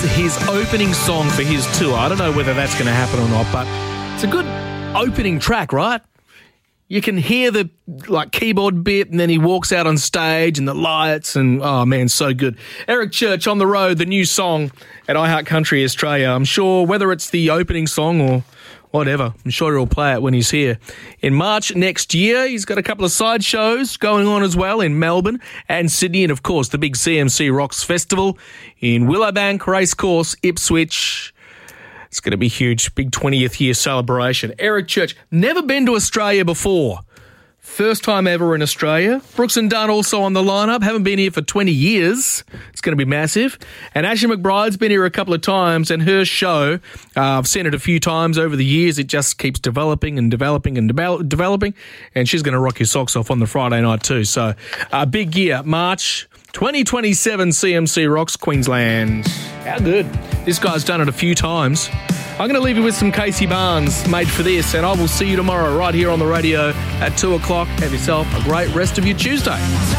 his opening song for his tour. I don't know whether that's going to happen or not, but it's a good opening track, right? You can hear the keyboard bit, and then he walks out on stage and the lights, and oh man, so good. Eric Church, On the Road, the new song at iHeart Country Australia. I'm sure whether it's the opening song or whatever, I'm sure he'll play it when he's here. In March next year, he's got a couple of side shows going on as well in Melbourne and Sydney, and of course the big CMC Rocks Festival in Willowbank Racecourse, Ipswich. It's going to be huge, big 20th year celebration. Eric Church, never been to Australia before. First time ever in Australia. Brooks and Dunn also on the lineup. Haven't been here for 20 years. It's going to be massive. And Ashley McBride's been here a couple of times, and her show, I've seen it a few times over the years. It just keeps developing and developing and developing. And she's going to rock your socks off on the Friday night too. So a big year, March 2027 CMC Rocks Queensland. How good. This guy's done it a few times. I'm going to leave you with some Casey Barnes, Made for This, and I will see you tomorrow right here on the radio at 2 o'clock. Have yourself a great rest of your Tuesday.